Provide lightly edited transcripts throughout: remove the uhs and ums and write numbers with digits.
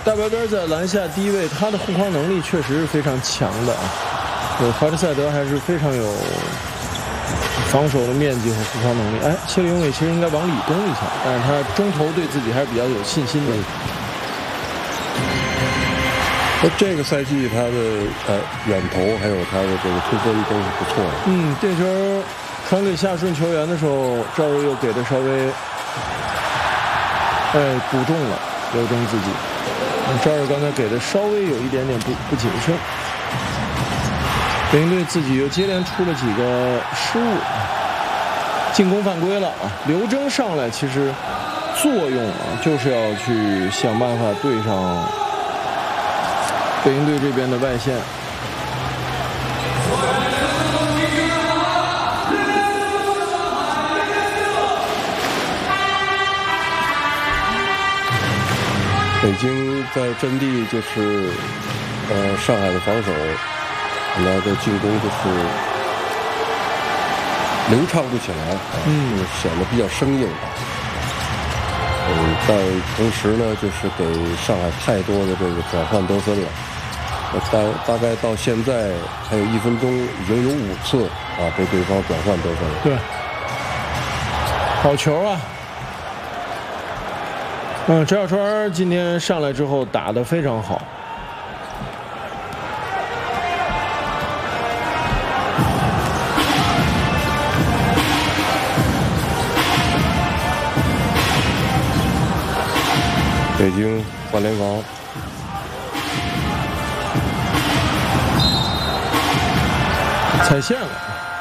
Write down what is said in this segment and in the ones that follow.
大白边在篮下低位，他的护框能力确实是非常强的啊。怀特塞德还是非常有防守的面积和护框能力。哎，切里永伟其实应该往里攻一下，但是他中投对自己还是比较有信心的。 那这个赛季他的远投还有他的这个突破力都是不错的。 这球传给下顺球员的时候，赵睿又给的稍微补中了，刘铮自己。赵睿刚才给的稍微有一点点不谨慎。北京队自己又接连出了几个失误，进攻犯规了啊！刘铮上来其实作用就是要去想办法对上北京队这边的外线。 北京在阵地就是上海的防守，后来的进攻就是流畅不起来，显得比较生硬。但同时呢，就是给上海太多的这个转换得分了。大概到现在还有1分钟，已经有5次被对方转换得分了。 对，好球啊！翟小川今天上来之后打得非常好。 北京换联防， 踩线了。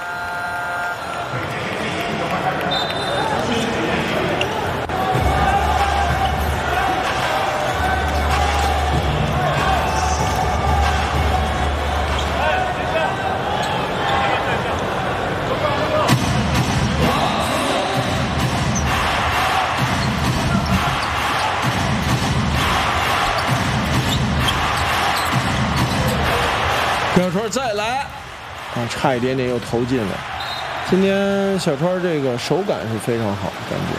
小川再来，差一点点又投进了。今天小川这个手感是非常好，感觉。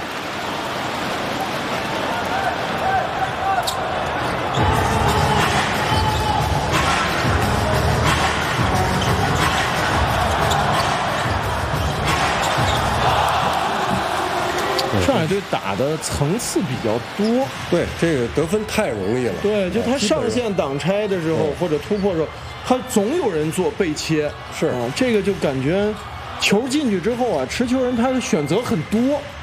上海队打的层次比较多， 对这个得分太容易了。 对，就他上线挡拆的时候或者突破的时候，他总有人做背切， 是这个就感觉球进去之后持球人他的选择很多。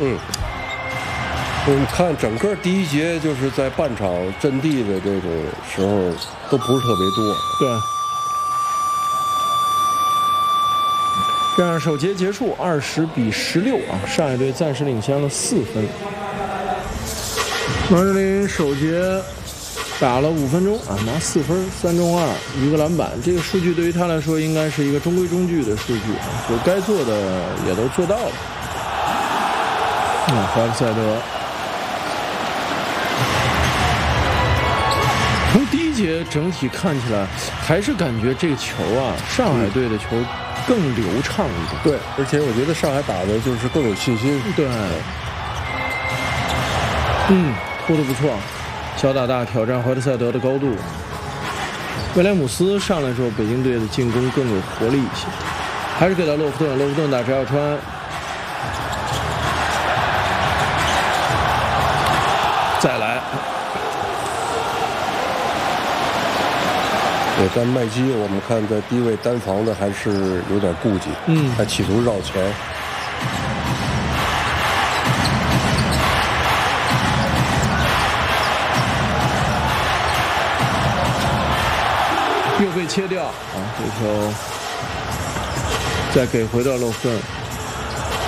我们看整个第一节就是在半场阵地的这种时候都不是特别多。 对。这样首节结束，20-16上海队暂时领先了4分。王哲林首节打了5分钟拿4分，3中2，1个篮板。这个数据对于他来说应该是一个中规中矩的数据就该做的也都做到了。怀特塞德从第一节整体看起来还是感觉这个球上海队的球更流畅一点。 对，而且我觉得上海打的就是更有信心。 对，拖得不错，小打大挑战怀特塞德的高度。威廉姆斯上来之后，北京队的进攻更有活力一些，还是给到洛夫顿，洛夫顿打翟小川，再来。 对，但麦基我们看在低位单防的还是有点顾忌，他企图绕前。 又被切掉这球再给回到洛夫顿。